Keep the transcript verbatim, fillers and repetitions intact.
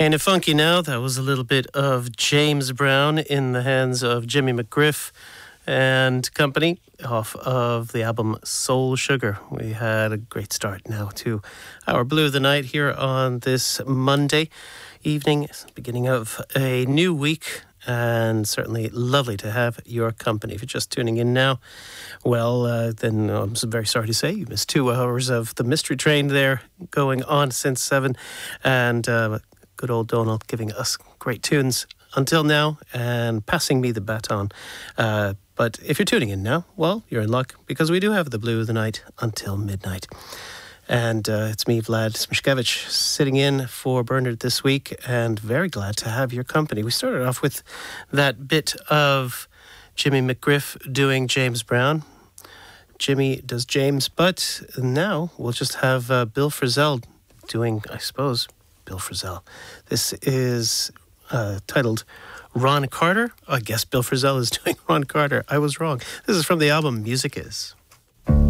Ain't it funky now? That was a little bit of James Brown in the hands of Jimmy McGriff and company off of the album Soul Sugar. We had a great start now to our Blue of the Night here on this Monday evening, beginning of a new week, and certainly lovely to have your company. If you're just tuning in now, well, uh, then I'm very sorry to say you missed two hours of the Mystery Train there going on since seven, and uh, good old Donald giving us great tunes until now and passing me the baton. Uh, but if you're tuning in now, well, you're in luck, because we do have the Blue of the Night until midnight. And uh, it's me, Vlad Smishkevich, sitting in for Bernard this week, and very glad to have your company. We started off with that bit of Jimmy McGriff doing James Brown. Jimmy does James, but now we'll just have uh, Bill Frisell doing, I suppose, Bill Frisell. This is uh, titled Ron Carter. I guess Bill Frisell is doing Ron Carter. I was wrong. This is from the album Music Is.